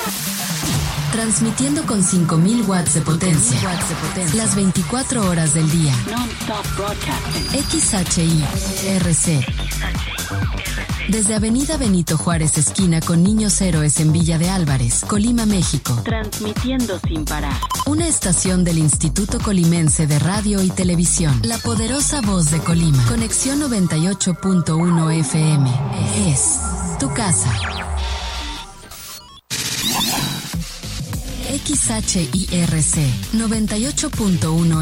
Transmitiendo con 5000 watts de potencia. Las 24 horas del día. Non-stop broadcasting. XHIRC. Desde Avenida Benito Juárez, esquina con Niños Héroes en Villa de Álvarez, Colima, México. Transmitiendo sin parar. Una estación del Instituto Colimense de Radio y Televisión. La poderosa voz de Colima. Conexión 98.1 FM. Es tu casa. XHIRC 98.1